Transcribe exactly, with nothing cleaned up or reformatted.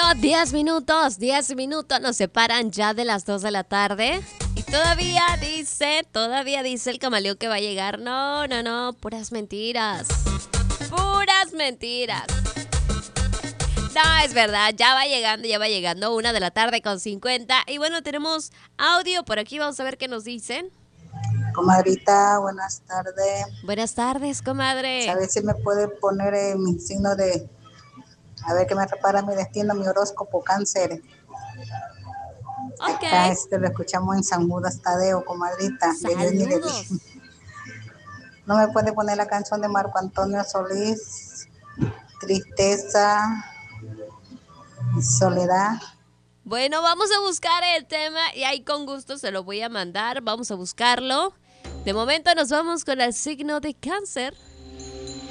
diez minutos, diez minutos nos separan ya de las dos de la tarde. Y todavía dice, todavía dice el camaleón que va a llegar. No, no, no, puras mentiras. Puras mentiras. No, es verdad, ya va llegando, ya va llegando. Una de la tarde con cincuenta. Y bueno, tenemos audio por aquí, vamos a ver qué nos dicen. Comadrita, buenas tardes. Buenas tardes, comadre. ¿Sabes si me puede poner eh, mi signo de, a ver qué me repara mi destino, mi horóscopo, cáncer? Ok. Acá este lo escuchamos en San Judas Tadeo, comadrita, de Dios ni de Saludos. Dios. ¿No me puede poner la canción de Marco Antonio Solís? Tristeza y soledad. Bueno, vamos a buscar el tema y ahí con gusto se lo voy a mandar. Vamos a buscarlo. De momento nos vamos con el signo de cáncer.